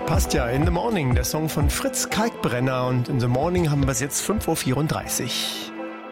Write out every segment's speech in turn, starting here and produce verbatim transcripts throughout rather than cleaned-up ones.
Passt ja, In the Morning, der Song von Fritz Kalkbrenner. Und in the Morning haben wir es jetzt fünf Uhr vierunddreißig.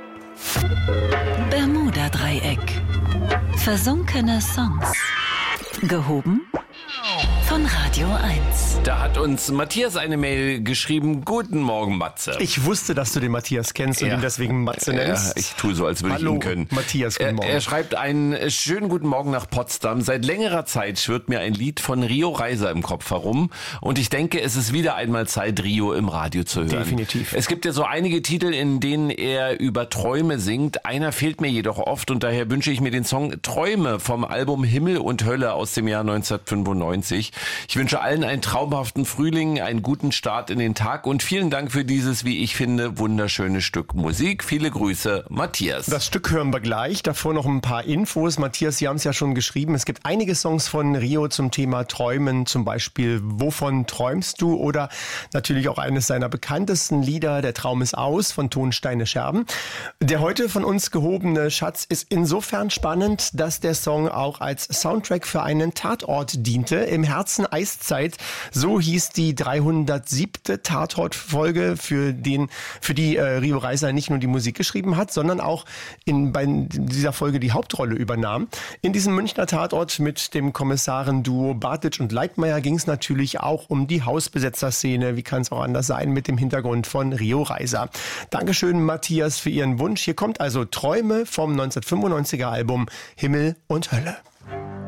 Bermuda-Dreieck. Versunkene Songs. Gehoben von Radio eins. Da hat uns Matthias eine Mail geschrieben. Guten Morgen, Matze. Ich wusste, dass du den Matthias kennst und Ja. ihn deswegen Matze nennst. Ja, ich tue so, als würde Hallo, ich ihn können. Matthias, guten er, Morgen. er schreibt einen schönen guten Morgen nach Potsdam. Seit längerer Zeit schwirrt mir ein Lied von Rio Reiser im Kopf herum. Und ich denke, es ist wieder einmal Zeit, Rio im Radio zu hören. Definitiv. Es gibt ja so einige Titel, in denen er über Träume singt. Einer fehlt mir jedoch oft und daher wünsche ich mir den Song Träume vom Album Himmel und Hölle aus dem Jahr neunzehnhundertfünfundneunzig. Ich wünsche allen einen traumhaften Frühling, einen guten Start in den Tag und vielen Dank für dieses, wie ich finde, wunderschöne Stück Musik. Viele Grüße, Matthias. Das Stück hören wir gleich. Davor noch ein paar Infos. Matthias, Sie haben es ja schon geschrieben. Es gibt einige Songs von Rio zum Thema Träumen. Zum Beispiel Wovon träumst du? Oder natürlich auch eines seiner bekanntesten Lieder, Der Traum ist aus, von Tonsteine Scherben. Der heute von uns gehobene Schatz ist insofern spannend, dass der Song auch als Soundtrack für einen Tatort diente. Im Herzen Eiszeit. So hieß die dreihundertsiebte Tatort-Folge, für den, für die äh, Rio Reiser nicht nur die Musik geschrieben hat, sondern auch in, bei dieser Folge die Hauptrolle übernahm. In diesem Münchner Tatort mit dem Kommissarenduo Bartitsch und Leitmeier ging es natürlich auch um die Hausbesetzerszene. Wie kann es auch anders sein, mit dem Hintergrund von Rio Reiser. Dankeschön, Matthias, für Ihren Wunsch. Hier kommt also Träume vom neunzehnhundertfünfundneunziger Album Himmel und Hölle.